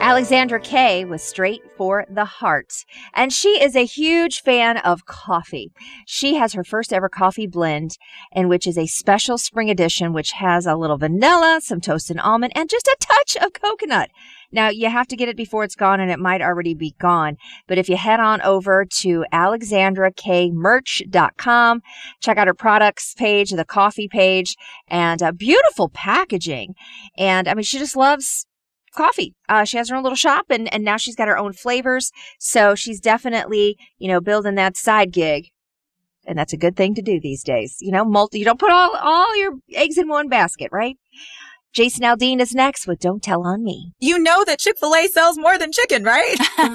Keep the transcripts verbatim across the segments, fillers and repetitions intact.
Alexandra Kay was straight for the heart, and she is a huge fan of coffee. She has her first ever coffee blend, and which is a special spring edition, which has a little vanilla, some toasted almond, and just a touch of coconut. Now, you have to get it before it's gone, and it might already be gone. But if you head on over to alexandra k merch dot com, check out her products page, the coffee page, and uh, beautiful packaging. And, I mean, she just loves coffee. Uh, she has her own little shop, and, and now she's got her own flavors. So she's definitely, you know, building that side gig. And that's a good thing to do these days. You know, multi, you don't put all, all your eggs in one basket, right? Jason Aldean is next with Don't Tell on Me. You know that Chick-fil-A sells more than chicken, right?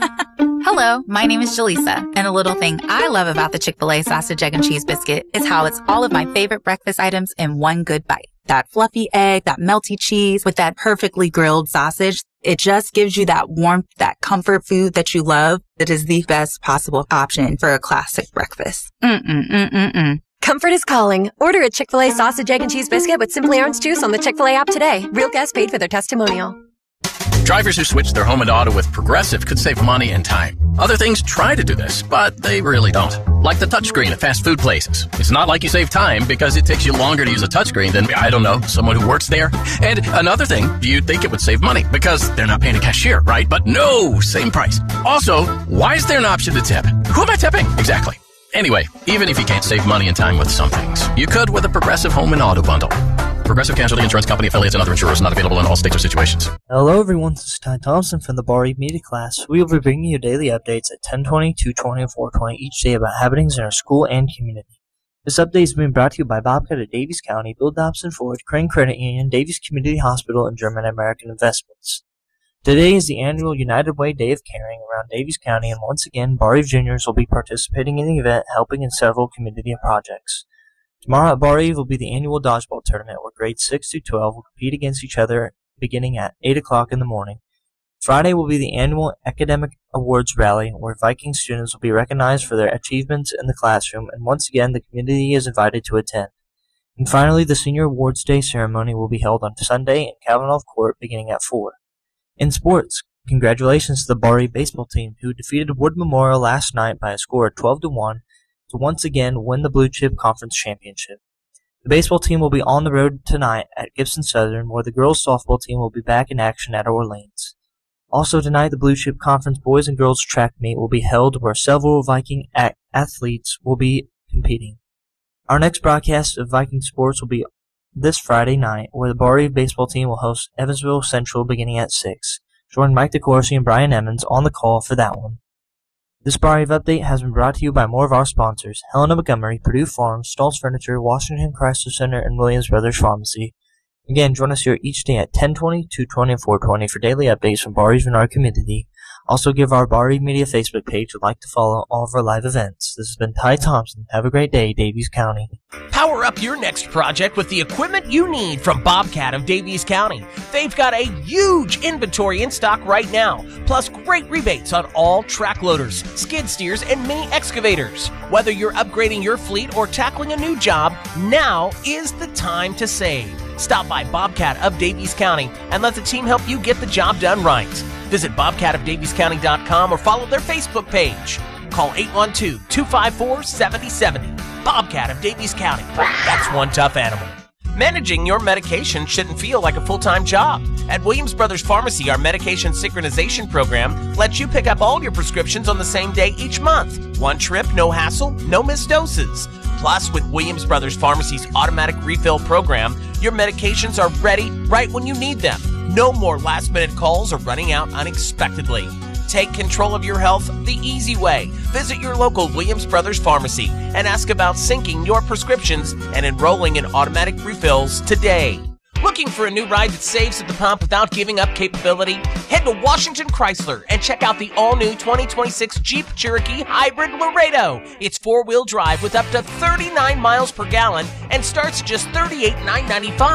Hello, my name is Jaleesa, and a little thing I love about the Chick-fil-A sausage, egg, and cheese biscuit is how it's all of my favorite breakfast items in one good bite. That fluffy egg, that melty cheese with that perfectly grilled sausage. It just gives you that warmth, that comfort food that you love. That is the best possible option for a classic breakfast. Mm-mm-mm-mm-mm. Comfort is calling. Order a Chick-fil-A sausage, egg, and cheese biscuit with Simply Orange Juice on the Chick-fil-A app today. Real guests paid for their testimonial. Drivers who switch their home and auto with Progressive could save money and time. Other things try to do this, but they really don't. Like the touchscreen at fast food places. It's not like you save time because it takes you longer to use a touchscreen than, I don't know, someone who works there. And another thing, you'd think it would save money because they're not paying a cashier, right? But no, same price. Also, why is there an option to tip? Who am I tipping? Exactly. Anyway, even if you can't save money and time with some things, you could with a Progressive Home and Auto Bundle. Progressive Casualty Insurance Company affiliates and other insurers not available in all states or situations. Hello everyone, this is Ty Thompson from the Bar Eve Media Class. We will be bringing you daily updates at ten twenty, two twenty, and four twenty each day about happenings in our school and community. This update is being brought to you by Bobcat of Davies County, Bill Dobson Ford, Crane Credit Union, Davies Community Hospital, and German American Investments. Today is the annual United Way Day of Caring around Davies County, and once again, Bar Eve Juniors will be participating in the event, helping in several community projects. Tomorrow at Bar Eve will be the annual dodgeball tournament, where grades six through twelve will compete against each other beginning at eight o'clock in the morning. Friday will be the annual Academic Awards Rally, where Viking students will be recognized for their achievements in the classroom, and once again, the community is invited to attend. And finally, the Senior Awards Day ceremony will be held on Sunday in Kavanaugh Court beginning at four. In sports, congratulations to the Bar Eve baseball team, who defeated Wood Memorial last night by a score of twelve to one to once again win the Blue Chip Conference Championship. The baseball team will be on the road tonight at Gibson Southern, where the girls softball team will be back in action at Orleans. Also tonight, the Blue Chip Conference boys and girls track meet will be held, where several Viking a- athletes will be competing. Our next broadcast of Viking sports will be this Friday night, where the Bar Eve baseball team will host Evansville Central beginning at six. Join Mike DeCourcy and Brian Emmons on the call for that one. This Bar Eve update has been brought to you by more of our sponsors: Helena Montgomery, Purdue Farms, Stoltz Furniture, Washington Chrysler Center, and Williams Brothers Pharmacy. Again, join us here each day at ten twenty, two twenty, and four twenty for daily updates from Bar Eve in our community. Also give our Bar Eve Media Facebook page a like to follow all of our live events. This has been Ty Thompson. Have a great day, Davies County. Power up your next project with the equipment you need from Bobcat of Davies County. They've got a huge inventory in stock right now, plus great rebates on all track loaders, skid steers, and mini excavators. Whether you're upgrading your fleet or tackling a new job, now is the time to save. Stop by Bobcat of Davies County and let the team help you get the job done right. Visit bobcat of davies county dot com or follow their Facebook page. Call eight one two, two five four, seven zero seven zero. Bobcat of Davies County. That's one tough animal. Managing your medication shouldn't feel like a full-time job. At Williams Brothers Pharmacy, our medication synchronization program lets you pick up all your prescriptions on the same day each month. One trip, no hassle, no missed doses. Plus, with Williams Brothers Pharmacy's automatic refill program, your medications are ready right when you need them. No more last-minute calls or running out unexpectedly. Take control of your health the easy way. Visit your local Williams Brothers Pharmacy and ask about syncing your prescriptions and enrolling in automatic refills today. Looking for a new ride that saves at the pump without giving up capability? Head to Washington Chrysler and check out the all-new twenty twenty-six Jeep Cherokee Hybrid Laredo. It's four-wheel drive with up to thirty-nine miles per gallon and starts at just thirty-eight thousand nine hundred ninety-five dollars.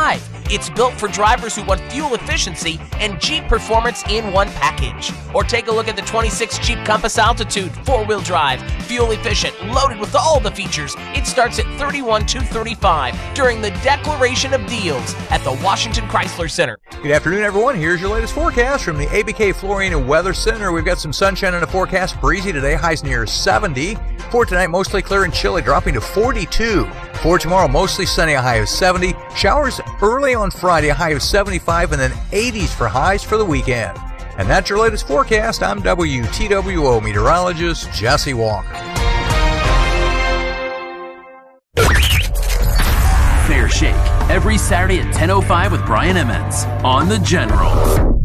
It's built for drivers who want fuel efficiency and Jeep performance in one package. Or take a look at the twenty-six Jeep Compass Altitude, four-wheel drive, fuel efficient, loaded with all the features. It starts at thirty-one thousand two hundred thirty-five dollars during the Declaration of Deals at the Washington Chrysler Center. Good afternoon, everyone. Here's your latest forecast from the A B K Flooring and Weather Center. We've got some sunshine in the forecast. Breezy today, highs near seventy. For tonight, mostly clear and chilly, dropping to forty-two. For tomorrow, mostly sunny, a high of seventy. Showers early on Friday, a high of seventy-five, and then eighties for highs for the weekend. And that's your latest forecast. I'm W T W O meteorologist Jesse Walker. Fair Shake, every Saturday at ten oh five with Brian Emmons on The General.